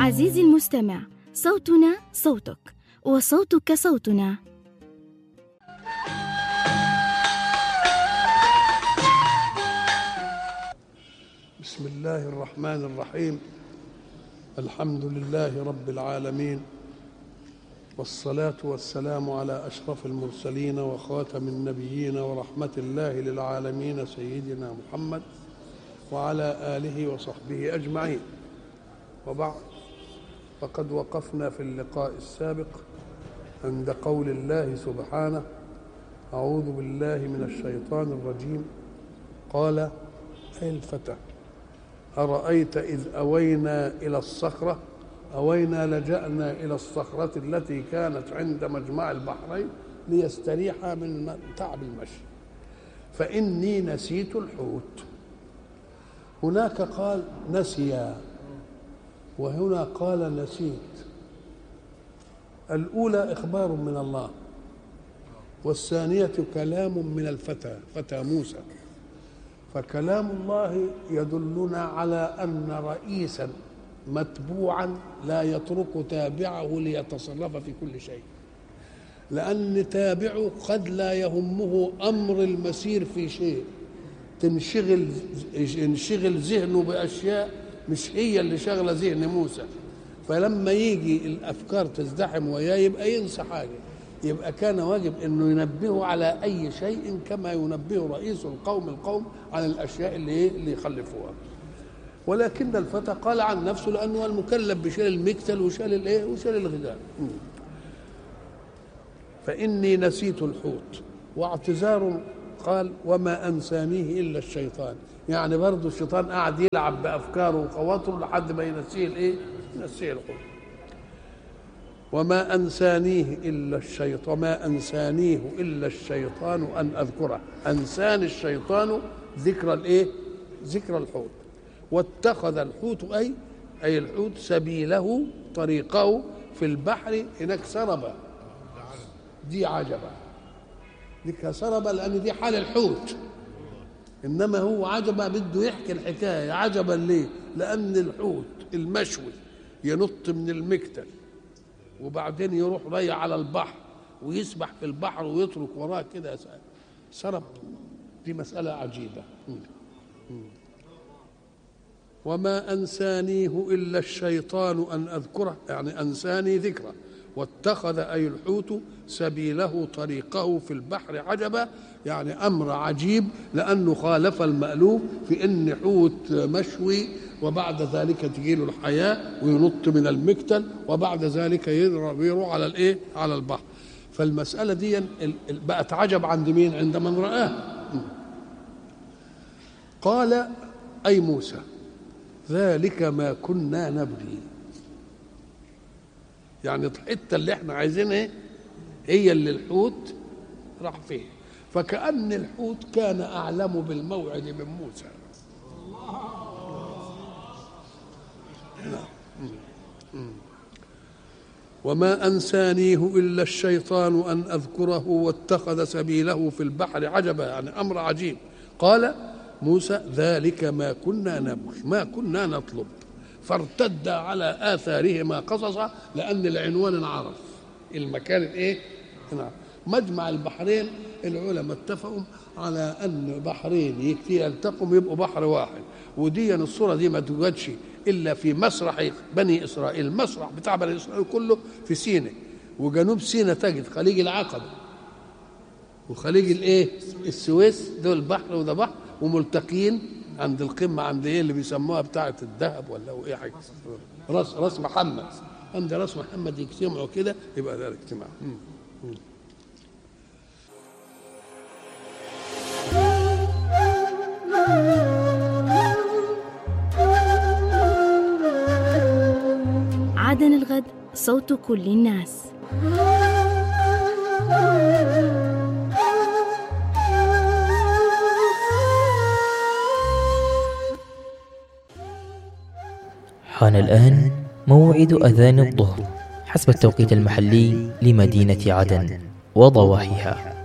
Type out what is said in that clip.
عزيزي المستمع، صوتنا صوتك وصوتك صوتنا. بسم الله الرحمن الرحيم. الحمد لله رب العالمين، والصلاة والسلام على أشرف المرسلين وخاتم النبيين ورحمة الله للعالمين سيدنا محمد وعلى آله وصحبه أجمعين. وبعد، فقد وقفنا في اللقاء السابق عند قول الله سبحانه: أعوذ بالله من الشيطان الرجيم. قال أي الفتى: أرأيت إذ أوينا إلى الصخرة، أوينا لجأنا إلى الصخرة التي كانت عند مجمع البحرين ليستريح من تعب المشي، فإني نسيت الحوت. هناك قال نسيا، وهنا قال نسيت. الأولى إخبار من الله، والثانية كلام من الفتى، فتى موسى. فكلام الله يدلنا على أن رئيسا متبوعا لا يترك تابعه ليتصرف في كل شيء، لأن تابعه قد لا يهمه أمر المسير في شيء، ينشغل ذهنه بأشياء مش هي اللي شغله ذهن موسى. فلما يجي الأفكار تزدحم وياه يبقى ينسى حاجة، يبقى كان واجب انه ينبهه على اي شيء كما ينبه رئيس القوم على الاشياء اللي يخلفوها. ولكن الفتى قال عن نفسه لانه المكلف بشيل المكتل وشال الغذاء. فاني نسيت الحوت. واعتذار قال وما انسانيه الا الشيطان، يعني برضه الشيطان قاعد يلعب بافكاره وخواطره لحد ما ينسيه ينسيه الحوت. وما أنسانيه إلا الشيطان، ما أنسانيه إلا الشيطان أن أذكره. أنساني الشيطان ذكر الحوت. واتخذ الحوت أي الحوت سبيله، طريقه في البحر. هناك سربة، دي عجبة، دي كسربة لأن دي حال الحوت، إنما هو عجبة بده يحكي الحكاية. عجبا ليه؟ لأن الحوت المشوي ينط من المكتل وبعدين يروح رايح على البحر ويسبح في البحر ويترك وراه كده سرب. دي مسألة عجيبة. وما أنسانيه إلا الشيطان أن أذكره، يعني أنساني ذكره. واتخذ أي الحوت سبيله، طريقه في البحر. عجبا يعني أمر عجيب، لأنه خالف المألوف في إن حوت مشوي وبعد ذلك تجيله الحياة وينط من المكتل وبعد ذلك يروح على البحر. فالمسألة دي بقت عجب عند مين؟ عند من رآه. قال أي موسى ذلك ما كنا نبغي، يعني الحتة اللي احنا عايزينها هي اللي الحوت راح فيه. فكأن الحوت كان أعلم بالموعد من موسى. وما أنسانيه إلا الشيطان أن أذكره واتخذ سبيله في البحر. عجبا يعني أمر عجيب. قال موسى ذلك ما كنا نبغي، ما كنا نطلب. فارتد على آثارهما قصصا، لأن العنوان انعرف، المكان مجمع البحرين. العلماء اتفقوا على أن بحرين يلتقوا يبقوا بحر واحد. ودي الصورة دي ما توجدش إلا في مسرح بني إسرائيل. المسرح بتاع بني إسرائيل كله في سيناء، وجنوب سيناء تجد خليج العقبة وخليج السويس، دول بحر وده بحر، وملتقين عند القمة، عند اللي بيسموها بتاعة الذهب ولا حاجة، راس محمد. عند راس محمد يجتمعوا كده، يبقى ده الاجتماع. عدن الغد، صوت كل الناس. حان الآن موعد أذان الظهر حسب التوقيت المحلي لمدينة عدن وضواحيها.